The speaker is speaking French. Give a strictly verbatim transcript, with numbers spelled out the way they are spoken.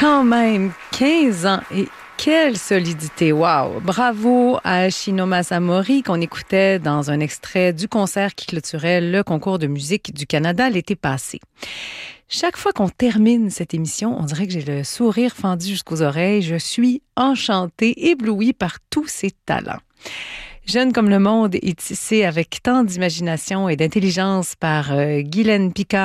Quand même, quinze ans et quelle solidité! Wow! Bravo à Shino Masamori qu'on écoutait dans un extrait du concert qui clôturait le concours de musique du Canada l'été passé. Chaque fois qu'on termine cette émission, on dirait que j'ai le sourire fendu jusqu'aux oreilles. Je suis enchantée, éblouie par tous ces talents. Jeune comme le monde est tissé avec tant d'imagination et d'intelligence par euh, Guylaine Picard.